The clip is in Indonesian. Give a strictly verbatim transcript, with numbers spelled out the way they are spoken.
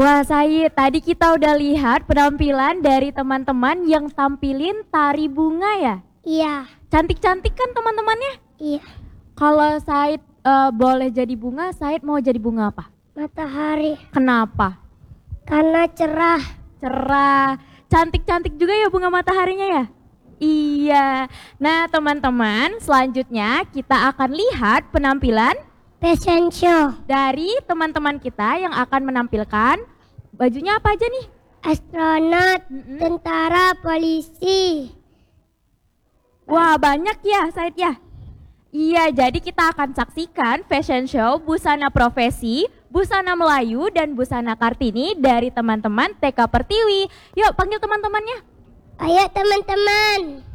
Wah Said, tadi kita udah lihat penampilan dari teman-teman yang tampilin tari bunga ya? Iya. Cantik-cantik kan teman-temannya? Iya. Kalau Said uh, boleh jadi bunga, Said mau jadi bunga apa? Matahari. Kenapa? Karena cerah. Cerah. Cantik-cantik juga ya bunga mataharinya ya? Iya. Nah teman-teman, selanjutnya kita akan lihat penampilan Fashion show. dari teman-teman kita yang akan menampilkan bajunya apa aja nih? Astronot, Mm-mm. tentara, polisi. Wah banyak ya Said ya? Iya, jadi kita akan saksikan fashion show busana profesi, busana Melayu, dan busana Kartini dari teman-teman T K Pertiwi. Yuk panggil teman-temannya. Ayo teman-teman.